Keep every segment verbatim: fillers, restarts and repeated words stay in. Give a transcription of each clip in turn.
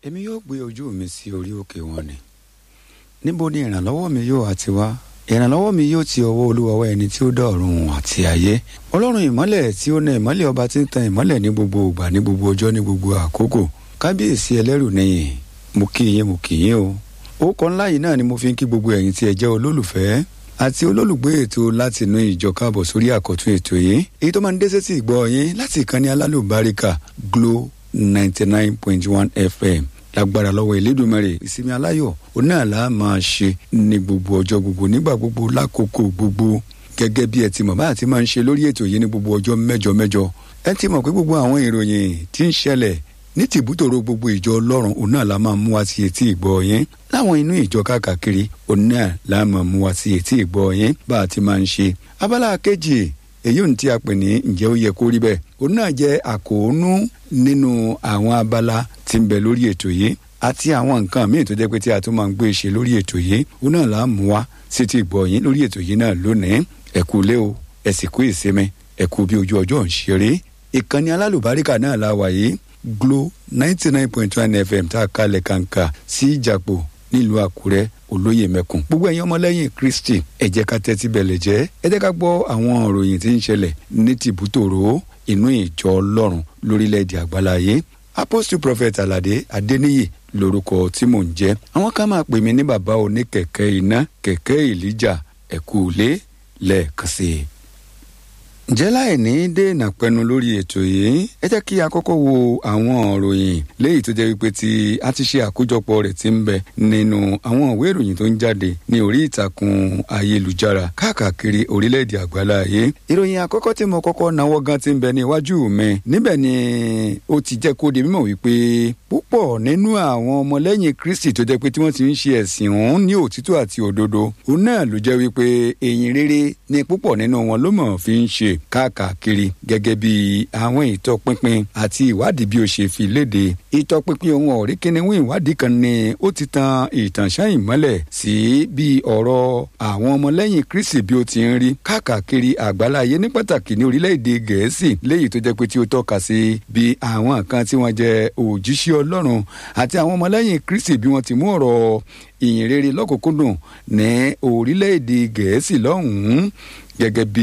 èmi yóò gbé ojú mi sí orí òkè wọn ni. Níbo ni ìrànlọ́wọ́ mi yóò àti wá? Ìrànlọ́wọ́ mi yóò ti ọwọ́ Olúwa wá, ẹni tí ó dá ọ̀run àti ayé. Ọlọ́run ìmọ́lẹ̀ tí ó na ìmọ́lẹ̀, ọba tí ń tan ìmọ́lẹ̀ ní gbogbo ìgbà, ní gbogbo ọjọ́, ní gbogbo àkókò. Kábíyèsí ẹlẹ́rù nìyìn, mo kí yín, mo kí yín o. Orúkọ ńlá yìí náà ni mo fi ń kí gbogbo ẹ̀yin tí ẹ jẹ́ olólùfẹ́ àti olólùgbé ètò láti inú ìjọ káàbọ̀ sórí àkọ́tún ètò yìí, èyí tó máa ń dé sétí ìgbọ́ yín láti ìkànnì alálùbáríkà Glo ninety nine point one F M. Lágbára lọ́wọ́ Elédùmarè, ìsinmi aláyọ̀ òun náà la máa ṣe ní gbogbo ọjọ́ gbogbo, nígbà gbogbo, lákòókò gbogbo, gẹ́gẹ́ bí ẹ ti mọ̀ bá àti máa ń ṣe lórí ètò yìí ní gbogbo ọjọ́ mẹ́jọ mẹ́jọ. Ẹ ti mọ̀ pé gbogbo àwọn ìròyìn tí ń ṣẹlẹ̀ ní tìbútòrò gbogbo ìjọ Ọlọ́run òun náà la máa mú wá sí etí ìgbọ́ yín. Láwọn inú ìjọ káàkiri òun náà la máa mú wá sí etí ìgbọ́ yín bá a ti máa ń ṣe. Abala kejì, èyí ohun tí a pè ní ǹjẹ́ ó yẹ kó rí bẹ́ẹ̀, òun náà jẹ́ àkóónú nínú àwọn abala tí ń bẹ lórí ètò yìí àti àwọn nǹkan míì tó jẹ́ pé tí a tún máa ń gbé ṣe lórí ètò yìí, òun náà la mú wá sí etí ìgbọ́ yín lórí ètò yìí náà lónìí. Ẹ kú ilé o, ẹ sì kú ìsinmi, ẹ kú bí ojú ọjọ́ ń ṣeré. Ìkànnì alálùbáríkà náà la wà yìí, Glo ninety nine point one F M, tá a kalẹ̀ kàǹkà sí Ìjàpọ̀ nílùú Àkúrẹ́ olóyè mẹ́kùn. Gbogbo ẹ̀yin ọmọlẹ́yìn Kristi, ẹ jẹ́ ká tẹ́tí bẹ̀lẹ̀ jẹ́, ẹ jẹ́ ká gbọ́ àwọn òròyìn tí ń ṣẹlẹ̀ ní tìbútòrò inú ìjọ Ọlọ́run lórílẹ̀‐èdè àgbáláyé. Apostle Prophet Aládé Adéníyì lórúkọ tí mò ń jẹ́. Àwọn kan máa pè mí ní bàbá oníkẹ̀kẹ́ iná, kẹ̀kẹ́ Èlíjà. Ẹ kú ilé lẹ́ẹ̀kan sí i. Ǹjẹ́ láì ní dènà pẹnu lórí ètò yìí, ẹ jẹ́ kí a kọ́kọ́ wo àwọn ìròyìn léyìí tó jẹ́ wípé tí a ti ṣe àkójọpọ̀ rẹ̀ tí ń bẹ nínú àwọn ìwé ìròyìn tó ń jáde ní orí ìtàkùn ayélujára káàkiri orílẹ̀-èdè àgbáláyé. Ìròyìn àkọ́kọ́ tí mo kọ́kọ́ náwó gan ti ń bẹ ní iwájú mi. Níbẹ̀ ni ó ti jẹ́ kó di mímọ̀ wípé púpọ̀ nínú àwọn ọmọlẹ́yìn Kristi tó jẹ́ pé tí wọ́n ti ń ṣe ẹ̀sìn ọ̀hún ní òtítọ́ àti òdodo, òun náà ló jẹ́ wípé èyìn rere ni púpọ̀ nínú wọn ló mọ̀ fi ń ṣe káàkiri, gẹ́gẹ́ bí àwọn ìtọpinpin àti ìwádìí bí ó ṣe fi léde. Ìtọpinpin ohun ọ̀rí kìnìún ìwádìí kan ni ó ti tan ìtànṣán ìmọ́lẹ̀ sí bí ọ̀rọ̀ àwọn ọmọlẹ́yìn Kristi bí ó ti ń rí káàkiri àgbáláyé, ní pàtàkì ní orílẹ̀-èdè Gẹ̀ẹ́sì, léyìí tó jẹ́ pé tí ó tọ́ka sí bí àwọn kan tí wọ́n jẹ́ òjíṣẹ́ Ọlọ́run àti àwọn ọmọlẹ́yìn Kristi bí wọ́n ti mú ọ̀rọ̀ ìyìn rere lọ́kùnkúndùn ní orílẹ̀-èdè Gẹ̀ẹ́sì lọ́hùn-ún. Gẹ́gẹ́ bí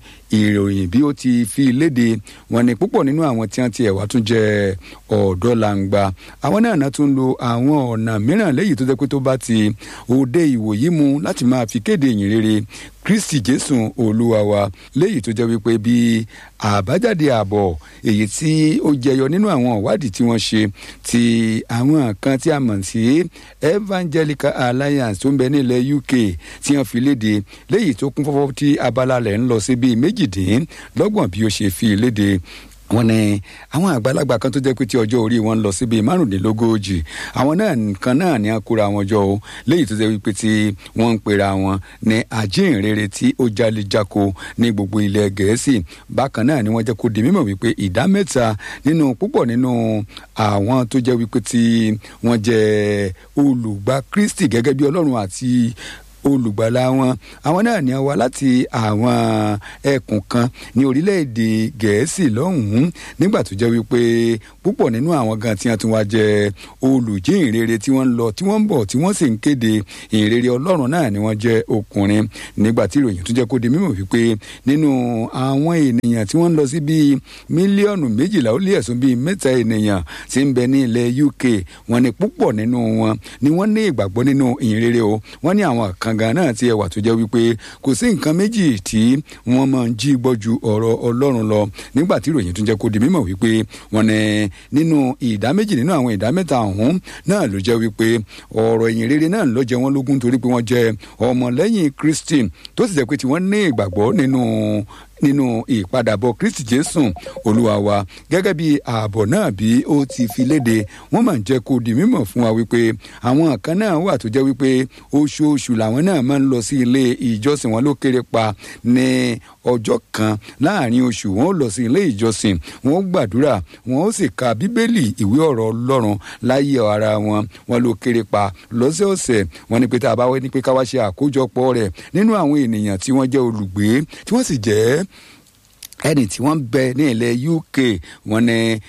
ìròyìn bí ó ti fi léde, wọ́n ní púpọ̀ nínú àwọn tí wọ́n ti ẹ̀wà tún jẹ́ ọ̀dọ́ làǹgbà. Àwọn náà náà tún lo àwọn ọ̀nà mìíràn léyìí tó jẹ́ pé tó bá ti òde ìwòyí mu láti máa fi kéde ìyìn rere Kristi Jésù Olúwa wa, léyìí tó jẹ́ wípé bí àbájáde àbọ̀ èyí tí ó jẹyọ nínú àwọn ìwádìí tí wọ́n ṣe ti àwọn kan tí a mọ̀ sí Evangelical Alliance tó ń bẹ nílẹ̀ U K tí wọ́n fi léde, léyìí tó kún fọ́fọ́ tí abala rẹ̀ ń lọ sí bíi méjìdínlọ́gbọ̀n bí ó ṣe fi léde. Wọ́n ní àwọn àgbàlagbà kan tó jẹ́ pé tí ọjọ́ orí wọn lọ sí bíi márùndínlógójì, àwọn náà nǹkan náà ní akóra wọn jọ o, léyìí tó jẹ́ wípé tí wọ́n ń pera wọn ní àjíǹrere tí ó jálejako ní gbogbo ilẹ̀ Gẹ̀ẹ́sì. Bákan náà ni wọ́n jẹ́ kó di mímọ̀ wípé ìdá mẹ́ta nínú púpọ̀ nínú àwọn tó jẹ́ wípé tí wọ́n jẹ́ olùgbà Kristi gẹ́gẹ́ bí Ọlọ́run àti olùgbàlà wọn, àwọn náà ní wá láti àwọn ẹkùn kan ní orílẹ̀-èdè Gẹ̀ẹ́sì lọ́hùn-ún, nígbà tó jẹ́ wípé púpọ̀ nínú àwọn gan tí wọ́n tún wá jẹ́ olùjíhìnrere tí wọ́n ń lọ tí wọ́n ń bọ̀ tí wọ́n sì ń kéde ìhìnrere Ọlọ́run náà ni wọ́n jẹ́ ọkùnrin. Nígbà tí ìròyìn tún jẹ́ kó di mímọ̀ wípé nínú àwọn ènìyàn tí wọ́n ń lọ sí bíi mílíọ̀nù méjìlá ó lé ẹ̀sùn bíi mẹ́ta ènìyàn tí ń bẹ ní ilẹ̀ U K, wọ́n ní púpọ̀ nínú wọn ni wọ́n ní ìgbàgbọ́ nínú ìhìnrere o. Wọ́n ní àwọn kan gan náà ti ẹwà tó jẹ́ wípé kò sí nǹkan méjì tí wọ́n máa ń jí gbọ́ ju ọ̀rọ̀ Ọlọ́run lọ. Nígbà tí ìròyìn tún jẹ́ kó di mímọ̀ wípé wọ́n ní nínú ìdá méjì nínú àwọn ìdá mẹ́ta ọ̀hún náà ló jẹ́ wípé ọ̀rọ̀ ìyìn rere náà ló jẹ wọ́n lógún torí pé wọ́n jẹ́ ọmọlẹ́yìn Kristi tó sì jẹ́ pé tí wọ́n ní ìgbàgbọ́ nínú nínú ìpadàbọ̀ Kristi Jésù Olúwa wa. Gẹ́gẹ́ bí ààbọ̀ náà bí ó ti fi léde, wọ́n máa ń jẹ́ kó di mímọ̀ fún wa wípé àwọn kan náà wà tó jẹ́ wípé oṣooṣù làwọn náà máa ń lọ sí ilé ìjọsìn wọn ló kéré pa ní ọjọ́ kan láàrin oṣù. Wọn ó lọ sí ilé ìjọsìn, wọn ó gbàdúrà, wọn ó sì ka Bíbélì, ìwé ọ̀rọ̀ Ọlọ́run láyé ara wọn, wọn ló kéré pa lọ́sẹ̀ọ̀sẹ̀. Wọ́n ní pé tá a bá wẹ́ ní pé ká wá ṣe àkójọpọ̀ rẹ̀ nínú àwọn ènìyàn tí wọ́n jẹ́ olùgbé tí wọ́n sì jẹ́ ẹni tí wọ́n bẹ ní ilẹ̀ U K, wọ́n ní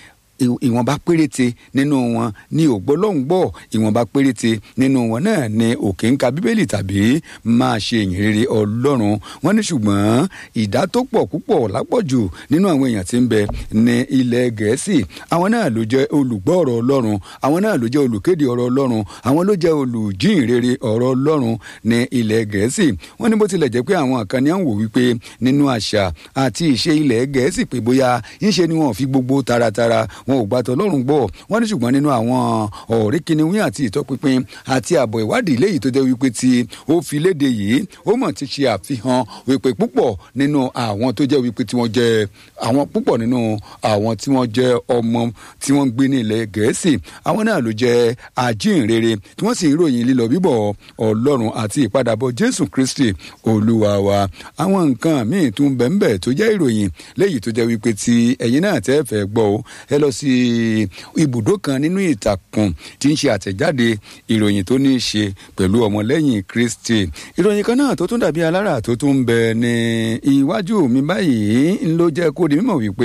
ìwọ̀nba péréte nínú wọn ní ògbólóǹgbọ̀, ìwọ̀nba péréte nínú wọn náà ní òkè ń ka bíbélì tàbí máa ṣe ìyìn rere ọlọ́run. wọ́n ní ṣùgbọ́n ìdá tó pọ̀ púpọ̀ lápọ̀jù nínú àwọn èèyàn tí ń bẹ ní ilẹ̀ gẹ̀ẹ́sì, àwọn náà ló jẹ́ olùgbọ́ ọ̀rọ̀ ọlọ́run, àwọn náà ló jẹ́ olùkéde ọ̀rọ̀ ọlọ́run, àwọn ló jẹ́ olùjíhìnrere ọ̀rọ̀ ọlọ́run ní ilẹ̀ gẹ̀ẹ́sì. wọ́n ní bó tilẹ̀ jẹ́ pé àwọn kan ní à ń wò wípé nínú àṣà àti ìṣe ilẹ̀ gẹ̀ẹ́sì pé bóyá ńṣe ni wọn fi gbogbo taratara wọn ò gbàtọ̀ ọlọ́run gbọ́. wọ́n ní ṣùgbọ́n nínú àwọn ọ̀rẹ́ kìnìún àti ìtọ́pinpin àti àbọ̀ ìwádìí léyìí tó jẹ́ wípé tí ó fi léde yìí, ó mọ̀ ti ṣe àfihàn wípé púpọ̀ nínú àwọn tó jẹ́ wípé tí wọ́n jẹ́ àwọn púpọ̀ nínú àwọn tí wọ́n jẹ́ ọmọ tí wọ́n ń gbé ní ilẹ̀ gẹ̀ẹ́sì, àwọn náà ló jẹ́ ajínrere tí wọ́n sì ń ròyìn lílọ bíbọ̀ ọlọ́run àti ìpadàbọ̀ jésù kristi olúwa wa. àwọn nǹkan míì tún bẹ́ẹ̀ tó jẹ́ ìròyìn léyìí tó jẹ́ wípé tí ẹ̀yin náà tẹ́ fẹ́ gbọ́ o, ẹ lọ sí ibùdó kan nínú ìtàkùn tí ń ṣe àtẹ̀jáde ìròyìn tó ní í ṣe pẹ̀lú ọmọlẹ́yìn kristi. ìròyìn kan náà tó tún dàbí alára tó tún bẹ ní iwájú mi báyìí ló jẹ́ kó di mímọ̀ wípé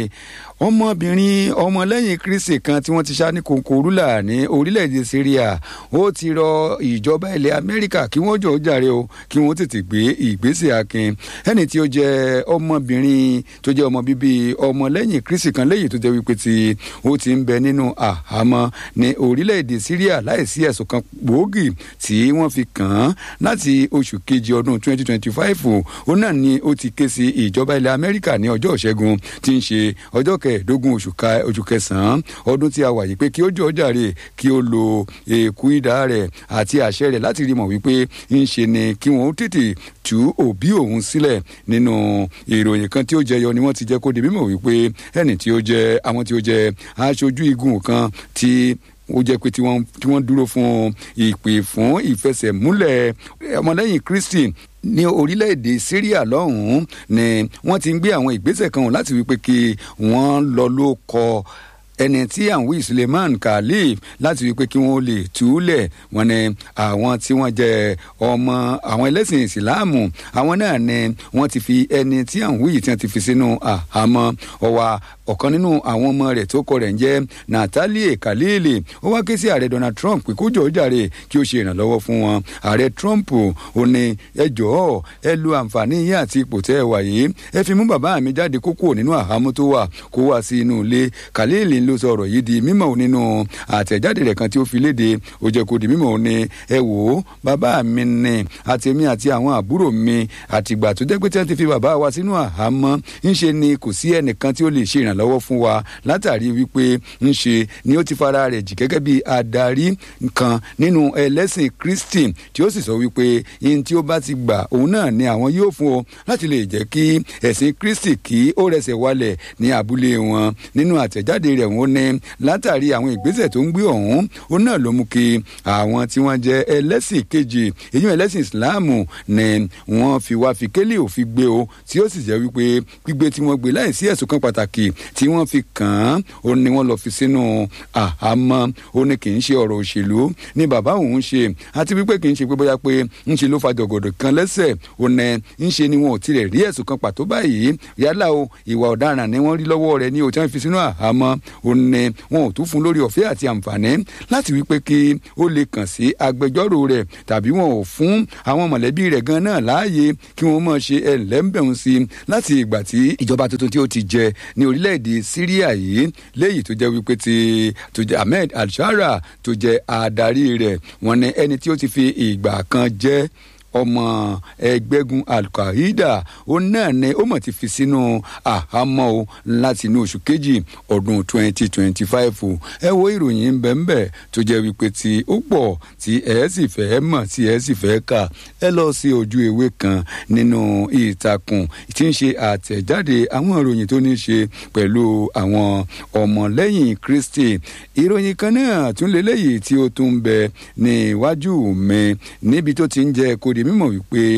ọmọbìnrin ọmọlẹ́yìn kristi kan tí wọ́n ti ṣá ní kòkòrúlà ní orílẹ̀-èdè syria, ó ti rọ ìjọba ilẹ̀ amẹ́ríkà kí wọ́n jọ̀ọ́ jàre o, kí wọ́n tètè gbé ìgbésẹ̀ akin. ẹni tí ó jẹ́ ọmọbìnrin tó jẹ́ ọmọ bíbí ọmọlẹ́yìn kristi kan léyìí tó jẹ́ wípé tí ó ti ń bẹ nínú àhámọ́ ní orílẹ̀-èdè syria láìsí ẹ̀sùn kan gbòógì tí wọ́n fi kàn án láti oṣù kejì ọdún twenty twenty five. ó náà ni ó ti ké sí ìjọba ilẹ̀ amẹ́ríkà ní ọjọ́ ìṣẹ́gun tí ń ṣe ọjọ́ kẹẹ̀ẹ́dógún oṣù kẹsàn-án ọdún tí a wà yìí pé kí ó jọ̀ọ́ jàre kí ó lo èkú idà rẹ̀ àti àṣẹ rẹ̀ láti rí mọ̀ wípé ń ṣe ni kí wọ́n tètè tú òbí òun sílẹ̀. nínú ìròyìn kan tí ó jẹyọ ni wọ́n ti jẹ́ kó di mímọ̀ wípé ẹni tí ó jẹ́ àwọn tí ó jẹ́ aṣojú igun kan tí ó jẹ́ pé tí wọ́n tí wọ́n dúró fún ìpè fún ìfẹsẹ̀múlẹ̀ ọmọlẹ́yìn kristi ní orílẹ̀-èdè syria lọ́hùn-ún ni wọ́n ti ń gbé àwọn ìgbésẹ̀ kan láti wípé kí wọ́n lọ ló kọ ẹni tí à ń wí suleiman khalif láti wípé kí wọ́n lè túlẹ̀. wọ́n ní àwọn tí wọ́n jẹ́ ọmọ àwọn ẹlẹ́sìn ìsìláàmù, àwọn náà ni wọ́n ti fi ẹni tí à ń wí tí wọ́n ti fi sínú àhámọ́. ọwà ọ̀kan nínú àwọn ọmọ rẹ̀ tó kọ rẹ̀ ń jẹ́ natalie khalili, ó wá ké sí ààrẹ donald trump pé kó jọ̀ọ́ jàre kí ó ṣe ìrànlọ́wọ́ fún wọn. ààrẹ trump ó ní ẹ jọ̀ọ́ ẹ lo àǹfààní yín àti ipò tẹ́ ẹ wà yìí, ẹ fi mú bàbá mi jáde kó kúrò nínú àhámọ́ tó wà kó wá sí inú ilé. khalili ló sọ ọ̀rọ̀ yìí di mímọ̀ nínú àtẹ̀jáde rẹ̀ kan tí ó fi léde. ó jẹ́ kó di mímọ̀ ní ẹ wò ó, bàbá mi ni àti èmi àti àwọn àbúrò mi àtìgbà tó jẹ́ pé tí wọ́n ti fi bàbá wa sínú àhámọ́ ń ṣe ni kò sí ẹnìkan tí ó lè ṣe ìrànlọ́wọ́ fún wa látàrí wípé ń ṣe ni ó ti fara rẹ̀ jì gẹ́gẹ́ bí adarí kan nínú ẹlẹ́sìn kristi tí ó sì sọ wípé ihun tí ó bá ti gbà òun náà ni àwọn yóò fún ọ láti lè jẹ́ kí ẹ̀sìn kristi kí ó rẹsẹ̀ walẹ̀ ní abúlé wọn. nínú àtẹ̀jáde rẹ̀ wọ́n ní látàrí àwọn ìgbésẹ̀ tó ń gbé ọ̀hún, ó náà ló mú kí àwọn tí wọ́n jẹ́ ẹlẹ́sìn kejì èyí ẹlẹ́sìn ìsìláàmù ni wọ́n fi wá fi kélé òfin gbé o, tí ó sì jẹ́ wípé gbígbé tí wọ́n gbé láìsí ẹ̀sùn kan pàtàkì tí wọ́n fi kàn án, ó ní wọ́n lọ fi sínú àhámọ́. ó ní kì í ṣe ọ̀rọ̀ òṣèlú ní bàbá òun ṣe, àti wípé kì í ṣe pé bóyá pé ń ṣe ló fa jọ̀gọ̀dọ̀ kan lẹ́sẹ̀. ó ní ń ṣe ni wọn ò tilẹ̀ rí ẹ̀sùn kan pàtó báyìí, yálà o ìwà ọ̀daràn ni wọ́n rí lọ́wọ́ rẹ̀ ní òtí wọ́n fi sínú àhámọ́. ó ní wọn ò tún fún lórí ọ̀fẹ́ àti àǹfààní láti wípé kí ó lè kàn sí agbẹjọ́rò rẹ̀, tàbí wọn ò fún àwọn mọ̀lẹ́bí rẹ̀ gan náà láàyè kí wọ́n máa ṣe ẹlẹ́mbẹ̀hún sí i láti ìgbà tí ìjọba tuntun tí ó ti jẹ ní orílẹ̀-èdè syria yìí, léyìí tó jẹ́ wípé tí tó jẹ́ ahmed al-shara tó jẹ́ adarí rẹ̀. wọ́n ní ẹni tí ó ti fi ìgbà kan jẹ́ ọmọ ẹgbẹ́gun al-qaida, ó náà ni ó mọ̀ ti fi sínú àhámọ́ o láti inú oṣù kejì ọdún twenty twenty five. ẹ wo ìròyìn bẹ́ẹ̀nbẹ́ẹ̀ tó jẹ́ wípé tí ó pọ̀ tí ẹ sì fẹ́ mọ̀ tí ẹ sì fẹ́ kà, ẹ lọ sí ojú ewé kan nínú ìtàkùn tí ń ṣe àtẹ̀jáde àwọn ìròyìn tó ní ṣe pẹ̀lú àwọn ọmọlẹ́yìn kristi. ìròyìn kan náà tún lélẹ́yìí tí ó tún bẹ ní iwájú mi níbi tó ti ń jẹ́ kó di mímọ̀ wípé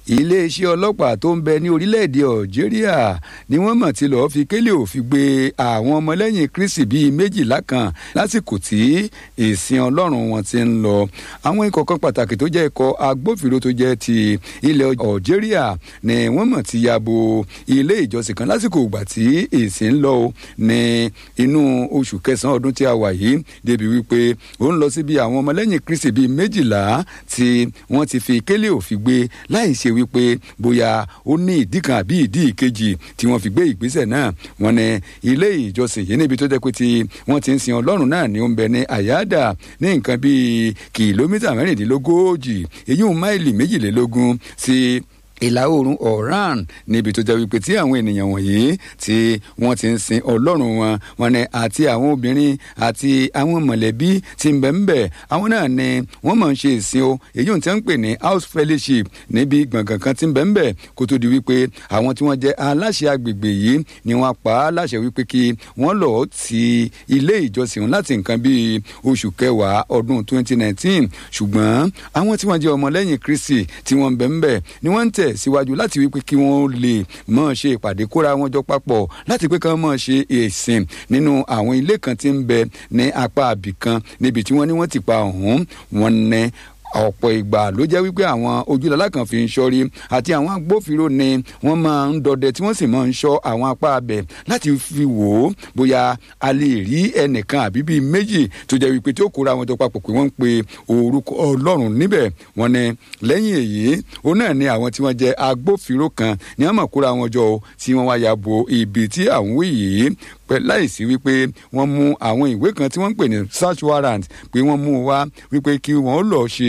iléeṣẹ́ ọlọ́pàá tó ń bẹ ní orílẹ̀-èdè Algeria ni wọ́n mọ̀ tí lọ́ọ́ fi kélé òfin gbé àwọn ọmọlẹ́yìn Kristi bíi méjìlá kan lásìkò tí ìsìn Ọlọ́run wọn ti ń lọ. àwọn ikọ̀ kan pàtàkì tó jẹ́ ikọ̀ agbófinró tó jẹ́ ti ilẹ̀ Algeria ni wọ́n mọ̀ tí ya bo ilé ìjọsìn kan lásìkò ìgbà tí ìsìn ń lọ ní inú oṣù kẹsàn-án ọdún tí a wà yìí, débi wípé ó ń lọ síbi àwọn ọmọlẹ́yìn Kristi bíi méjìlá tí wọ́n ti fi kélé òfin gbé láì ṣe wípé bóyá ó ní ìdí kan àbí ìdí ìkejì tí wọ́n fi gbé ìgbésẹ̀ náà. wọ́n ní ilé ìjọsìn yìí níbi tó jẹ́ pé tí wọ́n ti ń sin Ọlọ́run náà ni ó ń bẹ ní Àyádà ní nǹkan bíi kìlómítà mẹ́rìndínlógójì èyí ń máìlì méjìlélógún sí ìlà oòrùn Oran, níbi tó jẹ́ wípé tí àwọn ènìyàn wọ̀nyí tí wọ́n ti ń sin Ọlọ́run wọn wọn ni àti àwọn obìnrin àti àwọn mọ̀lẹ́bí tí ń bẹ ń bẹ àwọn náà ni wọ́n máa ń ṣe ìsìn o èyí tí wọ́n ń pè ní house fellowship níbi gbọ̀ngàn kan tí ń bẹ ń bẹ kó tó di wípé àwọn tí wọ́n jẹ́ aláṣẹ agbègbè yìí ni wọ́n pa á láṣẹ wípé kí wọ́n lọ́ọ́ ti ilé ìjọsìn láti nǹkan bíi oṣù kẹwàá ọdún twenty nineteen, ṣùgbọ́n àwọn tí wọ́n jẹ́ ọmọlẹ́yìn Kristi tí wọ́n ń bẹ ń bẹ ni wọ́n ń tẹ̀ síwájú láti wípé kí wọ́n lè máa ṣe ìpàdé kóra wọn jọ papọ̀ láti pé kí wọ́n máa ṣe ìsìn nínú àwọn ilé kan tí ń bẹ ní apá àbí kan níbi tí wọ́n ní wọ́n ti pa ọ̀hún. wọ́n ní ọ̀pọ̀ ìgbà ló jẹ́ wípé àwọn ojúlọ́lá kan fi ń ṣọ́rí àti àwọn agbófinró ni wọ́n máa ń dọdẹ tí wọ́n sì máa ń ṣọ́ àwọn apá abẹ láti fi wò ó bóyá a lè rí ẹnìkan àbí bíi méjì tó jẹ́ wípé tí ó kóra wọn jọ papọ̀ pé wọ́n ń pe orúkọ Ọlọ́run níbẹ̀. wọ́n ní lẹ́yìn èyí òun náà ni àwọn tí wọ́n jẹ́ agbófinró kan ni wọ́n máa kóra wọn jọ tí wọ́n wá ya bo ibi tí àwọn wí yìí láìsí wípé wọ́n mú àwọn ìwé kan tí wọ́n ń pè ní search warrant pé wọ́n mú wá wípé kí wọ́n lọ ṣe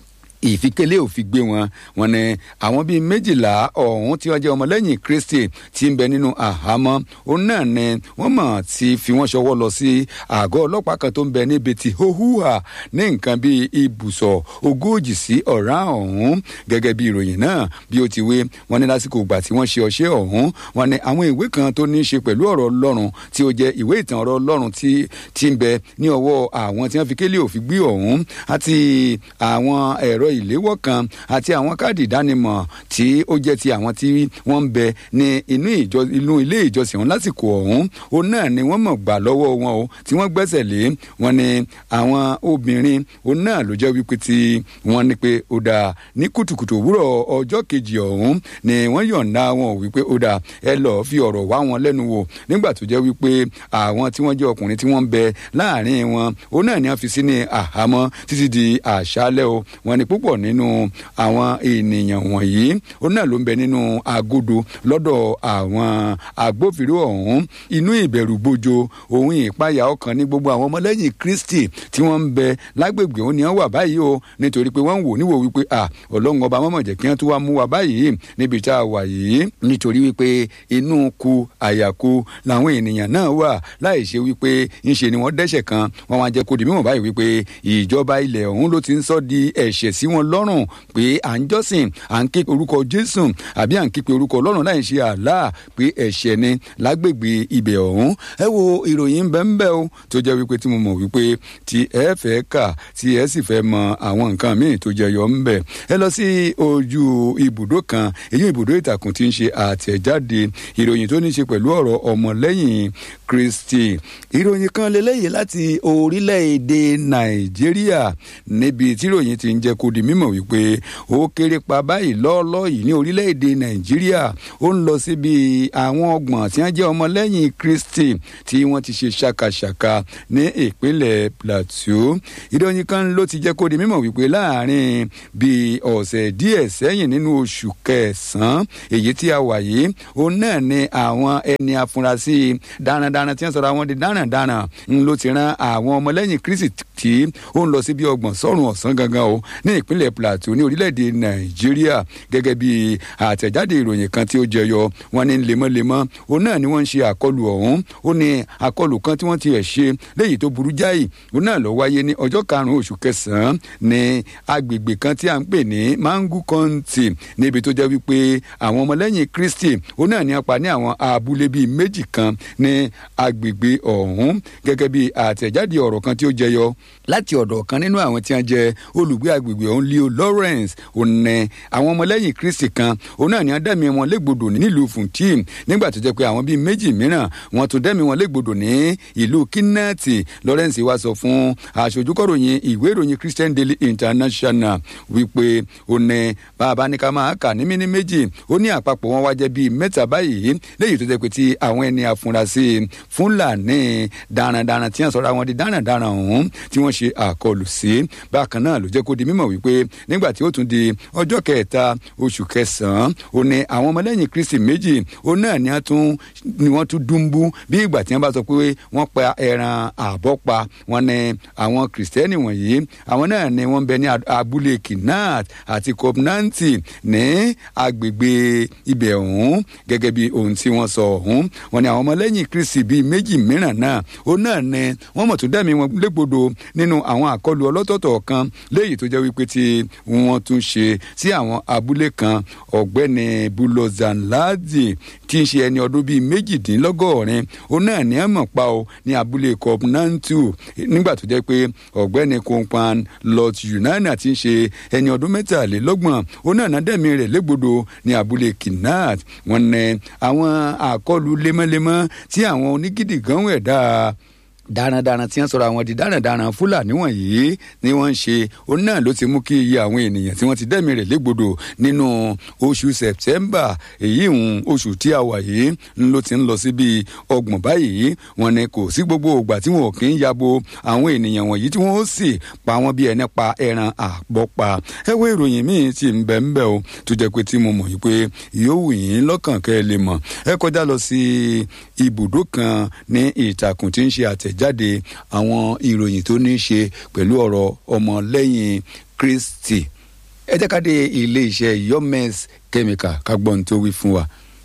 ìfikélé òfin gbé wọn. wọ́n ní àwọn bíi méjìlá ọ̀hún tí wọ́n jẹ́ ọmọlẹ́yìn Kristi tí ń bẹ nínú àhámọ́ òun náà ni wọ́n mọ̀ tí fi wọ́n ṣọwọ́ lọ sí àgọ́ ọlọ́pàá kan tó ń bẹ níbi tí Hohua ní nǹkan bíi ibùsọ̀ ogójì sí ọ̀rá ọ̀hún. gẹ́gẹ́ bí ìròyìn náà bí ó ti wé, wọ́n ní lásìkò ìgbà tí wọ́n ṣe ọṣẹ́ ọ̀hún wọ́n ní àwọn ìwé kan tó ní í ṣe pẹ̀lú ọ̀rọ̀ Ọlọ́run tí ó jẹ́ ìwé ìtàn ọ̀rọ̀ Ọlọ́run tí tí ń bẹ ní ọwọ́ àwọn tí wọ́n fi kélé òfin gbé ọ̀hún àti àwọn ẹ̀rọ ìléwọ́ kan àti àwọn káàdì ìdánimọ̀ tí ó jẹ́ ti àwọn tí wọ́n ń bẹ ní inú ìjọ inú ilé ìjọsìn ọ̀hún lásìkò ọ̀hún. òun náà ni wọ́n mọ̀ gbà lọ́wọ́ wọn o tí wọ́n gbẹ́sẹ̀ lé. wọ́n ní àwọn obìnrin òun náà ló jẹ́ wípé tí wọ́n ní pé ó dáa ní kùtùkùtù òwúrọ̀ ọjọ́ kejì ọ̀hún ni wọ́n yọ̀ǹda wọn wípé ó dáa ẹ lọ́ọ́ fi ọ̀rọ̀ wá wọn lẹ́nu wò nígbà tó jẹ́ wípé àwọn tí wọ́n jẹ́ ọkùnrin tí wọ́n ń bẹ láàrin wọn òun náà ni wọ́n fi sí ní àhámọ́ títí di àṣálẹ́ o. wọ́n ní púpọ̀ nínú àwọn ènìyàn wọ̀nyí òun náà ló ń bẹ nínú agodo lọ́dọ̀ àwọn agbófinró ọ̀hún. inú ìbẹ̀rù bojo ohun ìpayà ọkàn ní gbogbo àwọn ọmọlẹ́yìn Kristi tí wọ́n ń bẹ lágbègbè òun ni wọ́n wà báyìí o nítorí pé wọ́n ń wò níwò wípé à Ọlọ́run ọba mọ̀mọ̀ jẹ́ kí wọ́n tún wá mú wa báyìí níbi tá a wà yìí, nítorí wípé inú ku àyàkú làwọn ènìyàn náà wà láì ṣe wípé ńṣe ni wọ́n dẹ́ṣẹ̀ kan. wọ́n wá jẹ́ kó di mímọ̀ báyìí wípé ìjọba ilẹ̀ ọ̀hún ló ti ń sọ di ẹ̀ṣẹ̀ sí wọn lọ́rùn pé à ń jọ́sìn à ń ké orúkọ Jésù àbí à ń ké pe orúkọ Ọlọ́run láì ṣe àlá pé ẹ̀ṣẹ̀ ni lágbègbè ibẹ̀ ọ̀hún. ẹ wo ìròyìn bẹ́ẹ̀ o tó jẹ́ wípé tí mo mọ̀ wípé tí ẹ fẹ́ kà tí ẹ sì fẹ́ mọ àwọn nǹkan míì tó jẹyọ ń bẹ̀, ẹ lọ sí ojú ibùdó kan èyí ibùdó ìtàkùn tí ń ṣe àtẹ̀jáde ìròyìn tó ní ṣe pẹ̀lú ọ̀rọ̀ ọmọlẹ́yìn Kristi. ìròyìn kan lélẹ́yìí láti orílẹ̀-èdè Nàìjíríà níbi tí ìròyìn ti ń jẹ́ kó di mímọ̀ wípé ó kéré pa báyìí lọ́ọ́lọ́ yìí ní orílẹ̀-èdè Nàìjíríà ó ń lọ síbi àwọn ọgbọ̀n tí wọ́n jẹ́ ọmọlẹ́yìn Kristi tí wọ́n ti ṣe ṣàkàṣàkà ní ìpínlẹ̀ Plateau. ìròyìn kan ló ti jẹ́ kó di mímọ̀ wípé láàárín bíi ọ̀sẹ̀ díẹ̀ sẹ́yìn nínú oṣù kẹsàn-án èyí tí a wà yìí òun náà ni àwọn ẹni afurasí darandaran tí wọ́n sọ̀rọ̀ àwọn di darandaran ń ló ti rán àwọn ọmọlẹ́yìn Kristi tí ó ń lọ sí bí ọgbọ̀n sọ́run ọ̀sán gangan o ní ìpínlẹ̀ Plateau ní orílẹ̀-èdè Nàìjíríà. gẹ́gẹ́ bí àtẹ̀jáde ìròyìn kan tí ó jẹyọ wọ́n ní lemọ́lemọ́ òun náà ni wọ́n ń ṣe àkọlù ọ̀hún. ó ní àkọlù kan tí wọ́n ti ẹ̀ ṣe léyìí tó burú jáì òun náà ló wáyé ní ọjọ́ karùn-ún oṣù kẹsàn-án ní agbègbè kan tí a ń pè ní Mangu County níbi tó jẹ́ wípé àwọn ọmọlẹ́yìn Kristi òun náà ni a pa ní àwọn abúlé bíi méjì kan ní agbègbè ọ̀hún. gẹ́gẹ́ bí àtẹ̀jáde ọ̀rọ̀ kan tí ó jẹyọ láti ọ̀dọ̀ kan nínú àwọn tí wọ́n jẹ́ olùgbé agbègbè ọ̀hún Leo Lawrence òní àwọn ọmọlẹ́yìn Kristi kan òun náà ni wọ́n dẹ́mi wọn légbodò nílùú Funtim nígbà tó jẹ́ pé àwọn bíi méjì mìíràn wọ́n tún dẹ́mi wọn légbodò ní ìlú Kinnati. Lawrence wá sọ fún aṣojúkọ̀ròyìn ìwé ìròyìn Christian Daily International wípé òní bàbá ní ká máa kà ní mímí méjì ó ní àpapọ̀ wọn wá jẹ́ bíi mẹ́ta báyìí léyìí tó jẹ́ pé tí àwọn ẹni afurasí Fúlàní darandaran tí wọ́n sọra wọn di darandaran ọ̀hún tí wọ́n ṣe àkọlù sí. Bákan náà ló jẹ́ kó di mímọ̀ wípé nígbà tí ó tún di ọjọ́ kẹta oṣù kẹsàn-án ó ní àwọn ọmọlẹ́yìn Kristi méjì ó náà ni wọ́n tún dúnbú bí ìgbà tí wọ́n bá sọ pé wọ́n pa ẹran àbọ́pa wọn ní àwọn Kristẹni wọ̀nyí àwọn náà ni wọ́n bẹ ní abúlé Kinat àti Kobnanti ní agbègbè ibẹ̀ ọ̀hún gẹ́gẹ́ bí ohun tí wọ́n sọ ọ̀hún. Wọ́n ní àwọn ọmọlẹ́yìn Kristi bíi méjì mìíràn náà ó náà ni wọ́n mọ̀ tún dẹ́mi wọn légbodò nínú àwọn àkọlù ọlọ́tọ̀ọ̀tọ̀ kan léyìí tó jẹ́ wípé tí wọ́n tún ṣe sí àwọn abúlé kan. Ọ̀gbẹ́ni Bulozanladi tí ń ṣe ẹni ọdún bíi méjìdínlọ́gọ́rin ó náà ní ẹ̀mọ̀ pa o ní abúlé Kobnantu nígbà tó jẹ́ pé ọ̀gbẹ́ni Kompan Lot Yunana tí ń ṣe ẹni ọdún mẹ́tàlélọ́gbọ̀n ó náà náà dẹ̀mí rẹ̀ légbodò ní abúlé Kinat. Wọ́n ní àwọn àkọlù lemọ́lemọ́ tí àwọn onígídì gan ẹ̀dá darandaran tí wọ́n sọ̀rọ̀ àwọn di darandaran Fúlàní wọ̀nyí ni wọ́n ń ṣe òun náà ló ti mú kí iye àwọn ènìyàn tí wọ́n ti dẹ́mi rẹ̀ légbodò nínú oṣù September èyí ń oṣù tí a wà yìí ló ti ń lọ sí bíi ọgbọ̀n báyìí. Wọ́n ní kò sí gbogbo ìgbà tí wọn ò kí ń yabo àwọn ènìyàn wọ̀nyí tí wọ́n ó sì pa wọ́n bí ẹni pa ẹran àbọ́pa. ẹ wo ìròyìn míì tí ń bẹ ń bẹ o tó jẹ́ pé tí mo mọ̀ yìí pé yóò wù yín lọ́kàn kẹ́ ẹ lè mọ̀. ẹ kọjá lọ sí ibùdó kan ní ìtàkùn tí ń ṣe àtẹ̀j jáde àwọn ìròyìn tó ní í ṣe pẹ̀lú ọ̀rọ̀ ọmọlẹ́yìn Kristi. ẹ jẹ́ ká dé ilé iṣẹ́ Yomes Chemical ká gbọ́n tó wí fún wa.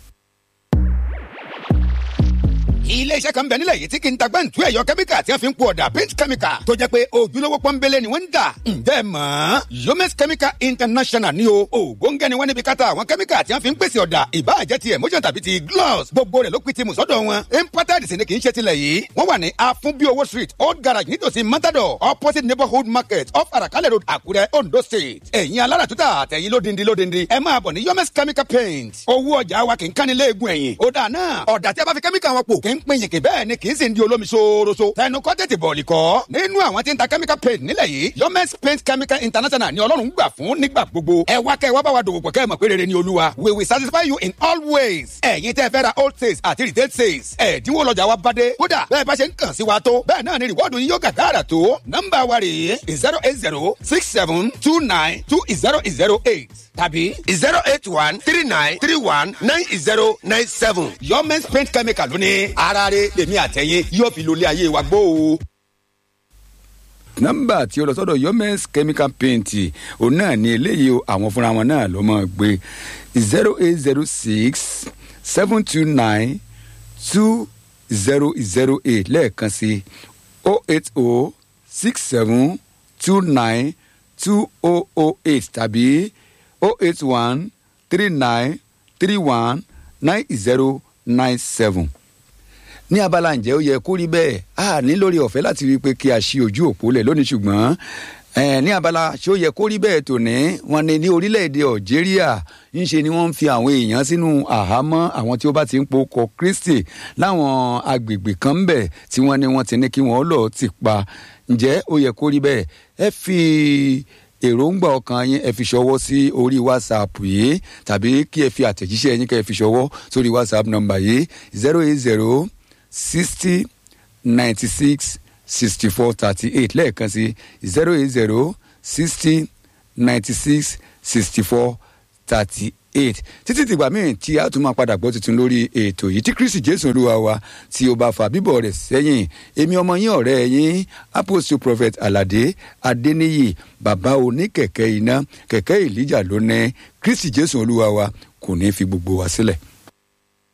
ilé iṣẹ́ kan bẹ nílẹ̀ yìí tí kì í ta gbẹ́ǹtú ẹ̀yọ kẹ́míkà tí wọ́n fi ń po ọ̀dà paint chemical tó jẹ́ pé ojúlówó pọ́nbélé ni wọ́n ń dà. ǹjẹ́ mọ̀ Yomes Chemical International ni o ògbóǹgẹ́ ni wọ́n níbi káta àwọn kẹ́míkà tí wọ́n fi ń pèsè ọ̀dà ìbáàjẹ́ ti emotion tàbí ti gloss gbogbo rẹ̀ ló pin ti mùsọ́dọ̀ wọn. imported sì ni kì í ṣe tilẹ̀ yìí wọ́n wà ní Afunbiowo street old garage nítòsí Matador opposite neighborhood market off Arakale road Àkúrẹ́ Ondo state. ẹ̀yin alára tuta àtẹ̀yin lódindi lódindi ẹ máa bọ̀ ní Yomes Chemical paint owó ọjà wa kì í kánni léegun ẹ̀yìn ó dà náà ọ̀dà tí a bá fi kẹ́míkà wọn pò kì í pín yìnkì bẹ́ẹ̀ ni kì í sì ń di olómi ṣooroṣo. tẹnu kọ́ tètè bọ̀ọ̀lì kọ́. nínú àwọn tí ń ta chemical paint nílẹ̀ yìí Yomes Paint Chemical International ni Ọlọ́run gbà fún nígbà gbogbo. ẹ wá kẹ́ ẹ wá bá wa dòwò pọ̀ kẹ́ ẹ mọ̀ pé rere ni Olúwa. we will satisfy you in all ways. ẹ̀yin tẹ́ fẹ́ ra old sales àti retail sales. ẹ̀dínwó lọ́jà wa bá dé. kódà bẹ́ẹ̀ bá ṣe ń kàn sí wa tó. bẹ́ẹ̀ náà ni rìwọ́ọ̀dù yín yóò gàgàrà tó. nọ́mbà wa rèé zero eight zero six seven two nine two zero zero eight tàbí zero eight one three nine three one nine zero nine seven. Yomes Paint Chemical ló ní ara rẹ̀ lèmi àtẹ̀yìn yóò fi lólé ayé wa gbó o. nọ́mbà tí ó lọ sọ́dọ̀ Yomes Chemical Paint òun náà ni eléyìí o àwọn fúnra wọn náà ló máa gbé zero eight zero six seven two nine two zero zero eight lẹ́ẹ̀kan sí oh eight oh six seven two nine two oh oh eight tàbí oh eight one three nine three one nine zero nine seven. ní abala ǹjẹ́ ó yẹ kó rí bẹ́ẹ̀ a ní lórí ọ̀fẹ́ láti rí i pé kí a ṣí ojú òpó lẹ̀ lónìí ṣùgbọ́n ní abala ṣé ó yẹ kó rí bẹ́ẹ̀ tòní wọn ní ní orílẹ̀-èdè Algeria ńṣe ni wọ́n ń fi àwọn èèyàn sínú àhámọ́ àwọn tí ó bá ti ń pokọ Kristi láwọn agbègbè kan ń bẹ̀ tí wọ́n ní wọ́n ti ní kí wọ́n lọ ti pa ǹjẹ́ ó yẹ kó rí bẹ́ẹ̀ ẹ fi èròǹgbà ọkàn yín ẹ fi ṣọwọ́ sí orí WhatsApp yìí tàbí kí ẹ fi àtẹ̀jíṣẹ́ yín kẹ́ ẹ fi ṣọwọ́ sórí WhatsApp nọ́mbà yìí zero eight zero sixty ninety six sixty four thirty eight lẹ́ẹ̀kan sí zero eight zero sixty ninety six sixty four thirty eight títí dìgbà míì tí a tún máa padà gbọ́ tuntun lórí ètò yìí tí Kristi Jésù Olúwa wa tí ó bá fa bíbọ̀ rẹ̀ sẹ́yìn èmi ọmọ yín ọ̀rẹ́ yín Apostle Prophet Aládé Adéníyì bàbá oníkẹ̀kẹ́ iná kẹ̀kẹ́ ìlíjà lónìí Kristi Jésù Olúwa wa kò ní fi gbogbo wa sílẹ̀.